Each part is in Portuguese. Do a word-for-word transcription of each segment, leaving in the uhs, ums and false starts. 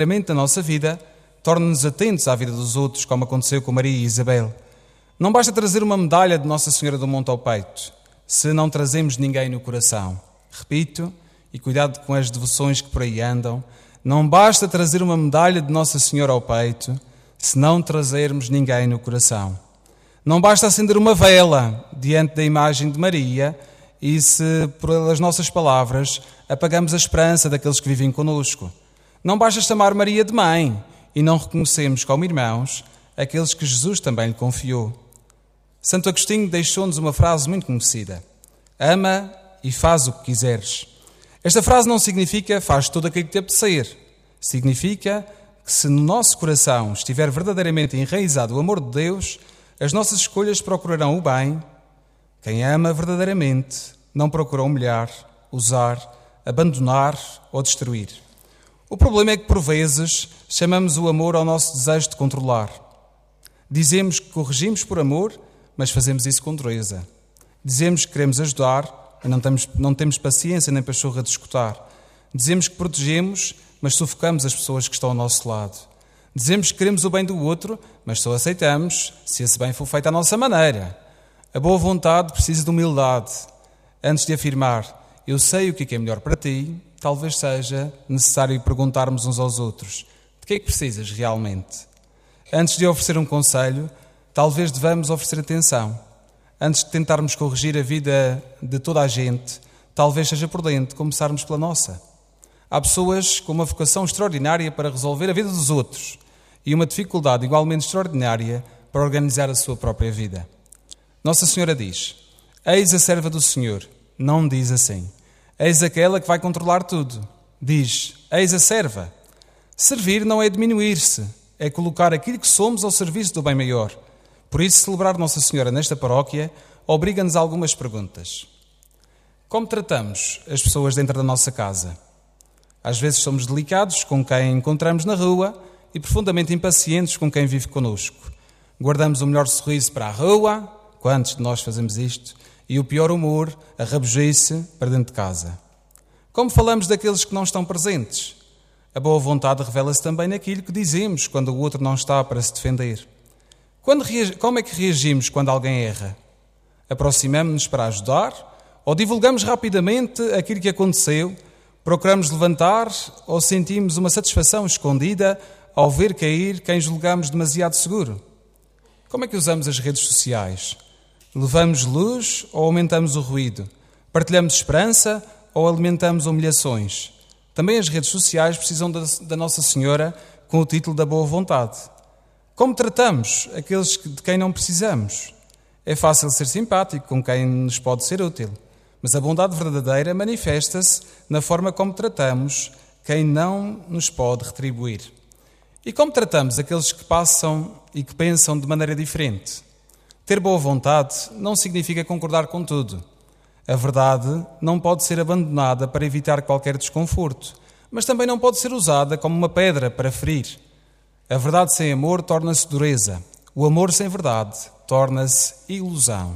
da nossa vida, torna-nos atentos à vida dos outros, como aconteceu com Maria e Isabel. Não basta trazer uma medalha de Nossa Senhora do Monte ao peito, se não trazemos ninguém no coração. Repito, e cuidado com as devoções que por aí andam, não basta trazer uma medalha de Nossa Senhora ao peito, se não trazermos ninguém no coração. Não basta acender uma vela diante da imagem de Maria e se, pelas nossas palavras, apagamos a esperança daqueles que vivem conosco. Não basta chamar Maria de mãe e não reconhecemos como irmãos aqueles que Jesus também lhe confiou. Santo Agostinho deixou-nos uma frase muito conhecida: ama e faz o que quiseres. Esta frase não significa faz tudo aquilo que te apetecer. Significa que se no nosso coração estiver verdadeiramente enraizado o amor de Deus, as nossas escolhas procurarão o bem. Quem ama verdadeiramente não procura humilhar, usar, abandonar ou destruir. O problema é que, por vezes, chamamos o amor ao nosso desejo de controlar. Dizemos que corrigimos por amor, mas fazemos isso com dureza. Dizemos que queremos ajudar, mas não temos, não temos paciência nem pachorra de escutar. Dizemos que protegemos, mas sufocamos as pessoas que estão ao nosso lado. Dizemos que queremos o bem do outro, mas só aceitamos se esse bem for feito à nossa maneira. A boa vontade precisa de humildade. Antes de afirmar, eu sei o que é melhor para ti, talvez seja necessário perguntarmos uns aos outros: de que é que precisas realmente? Antes de oferecer um conselho, talvez devamos oferecer atenção. Antes de tentarmos corrigir a vida de toda a gente, talvez seja prudente começarmos pela nossa. Há pessoas com uma vocação extraordinária para resolver a vida dos outros e uma dificuldade igualmente extraordinária para organizar a sua própria vida. Nossa Senhora diz: eis a serva do Senhor. Não diz assim: eis aquela que vai controlar tudo. Diz: eis a serva. Servir não é diminuir-se, é colocar aquilo que somos ao serviço do bem maior. Por isso, celebrar Nossa Senhora nesta paróquia obriga-nos a algumas perguntas. Como tratamos as pessoas dentro da nossa casa? Às vezes somos delicados com quem encontramos na rua e profundamente impacientes com quem vive connosco. Guardamos o melhor sorriso para a rua, quantos de nós fazemos isto, e o pior humor, a rabugice, para dentro de casa. Como falamos daqueles que não estão presentes? A boa vontade revela-se também naquilo que dizemos quando o outro não está para se defender. Quando reage... Como é que reagimos quando alguém erra? Aproximamos-nos para ajudar ou divulgamos rapidamente aquilo que aconteceu? Procuramos levantar ou sentimos uma satisfação escondida ao ver cair quem julgamos demasiado seguro? Como é que usamos as redes sociais? Levamos luz ou aumentamos o ruído? Partilhamos esperança ou alimentamos humilhações? Também as redes sociais precisam da, da Nossa Senhora com o título da boa vontade. Como tratamos aqueles de quem não precisamos? É fácil ser simpático com quem nos pode ser útil, mas a bondade verdadeira manifesta-se na forma como tratamos quem não nos pode retribuir. E como tratamos aqueles que passam e que pensam de maneira diferente? Ter boa vontade não significa concordar com tudo. A verdade não pode ser abandonada para evitar qualquer desconforto, mas também não pode ser usada como uma pedra para ferir. A verdade sem amor torna-se dureza. O amor sem verdade torna-se ilusão.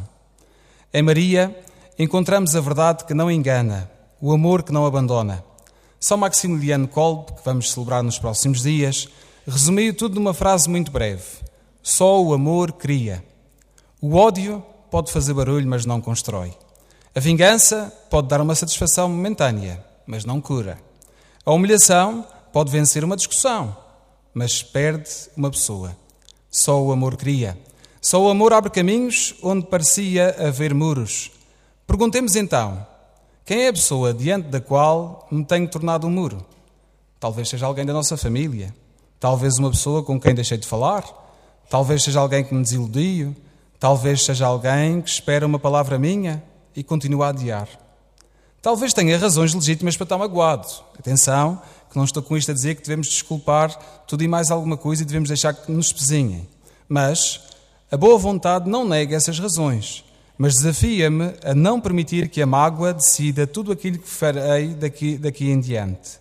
Em Maria encontramos a verdade que não engana, o amor que não abandona. São Maximiliano Kolbe, que vamos celebrar nos próximos dias, resumiu tudo numa frase muito breve: só o amor cria. O ódio pode fazer barulho, mas não constrói. A vingança pode dar uma satisfação momentânea, mas não cura. A humilhação pode vencer uma discussão, mas perde uma pessoa. Só o amor cria. Só o amor abre caminhos onde parecia haver muros. Perguntemos então: quem é a pessoa diante da qual me tenho tornado um muro? Talvez seja alguém da nossa família. Talvez uma pessoa com quem deixei de falar. Talvez seja alguém que me desiludiu. Talvez seja alguém que espera uma palavra minha e continua a adiar. Talvez tenha razões legítimas para estar magoado. Atenção, que não estou com isto a dizer que devemos desculpar tudo e mais alguma coisa e devemos deixar que nos espezinhem. Mas a boa vontade não nega essas razões, mas desafia-me a não permitir que a mágoa decida tudo aquilo que farei daqui, daqui em diante.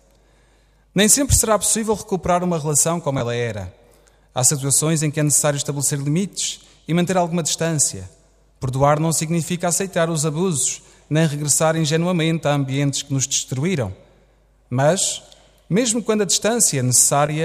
Nem sempre será possível recuperar uma relação como ela era. Há situações em que é necessário estabelecer limites e manter alguma distância. Perdoar não significa aceitar os abusos, nem regressar ingenuamente a ambientes que nos destruíram. Mas mesmo quando a distância necessária